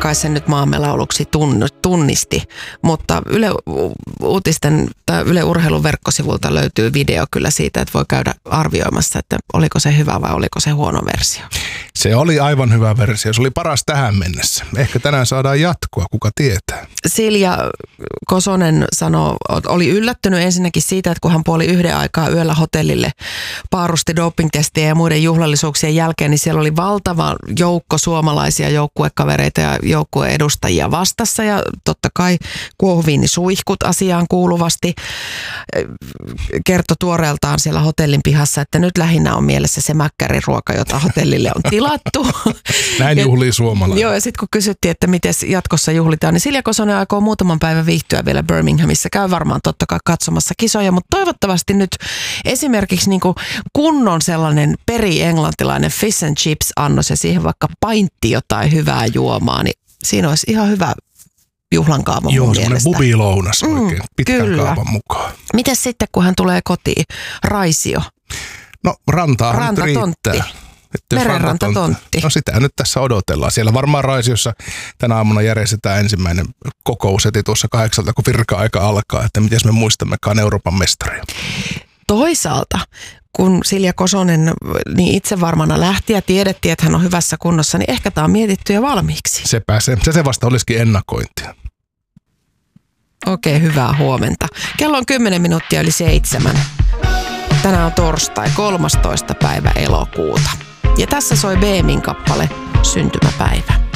kai sen nyt maamme lauluksi tunnisti, mutta Yle Uutisten tai Yle Urheilun verkkosivulta löytyy video kyllä siitä, että voi käydä arvioimassa, että oliko se hyvä vai oliko se huono versio. Se oli aivan hyvä versio. Se oli paras tähän mennessä. Ehkä tänään saadaan jatkoa, kuka tietää. Silja Kosonen oli yllättynyt ensinnäkin siitä, että kun hän 1:30 aikaa yöllä hotellille paarusti dopingtestien ja muiden juhlallisuuksien jälkeen, niin siellä oli valtava joukko suomalaisia joukkuekavereita ja joukkueedustajia vastassa ja totta kai kuohuviinisuihkut asiaan kuuluvasti. Kertoi tuoreeltaan siellä hotellin pihassa, että nyt lähinnä on mielessä se mäkkäriruoka, jota hotellille on tilattu. Näin juhlii suomalainen. Joo, ja sitten kun kysyttiin, että miten jatkossa juhlitaan, niin Silja Kosonen aikoo muutaman päivän viihtyä vielä Birminghamissa. Käy varmaan totta kai katsomassa kisoja, mutta toivottavasti nyt esimerkiksi niin kuin kunnon sellainen peri-englantilainen fish and chips annos ja siihen vaikka paintti jotain hyvää juomaa, niin siinä olisi ihan hyvä juhlankaava mun mielestä. Joo, semmoinen bubilounas oikein, pitkän kaavan mukaan. Mites sitten, kun hän tulee kotiin? Raisio. No rantaahan nyt riittää. Merenrantatontti. No sitä nyt tässä odotellaan. Siellä varmaan Raisiossa tänä aamuna järjestetään ensimmäinen kokous heti tuossa 8, kun virka-aika alkaa, että miten me muistammekaan Euroopan mestaria. Toisaalta, kun Silja Kosonen niin itse varmana lähti ja tiedettiin, että hän on hyvässä kunnossa, niin ehkä tämä on mietitty jo valmiiksi. Se vasta olisikin ennakointia. Okei, hyvää huomenta. Kello on 7:10. Tänään on torstai, 13. päivä elokuuta. Ja tässä soi Beemin kappale Syntymäpäivä.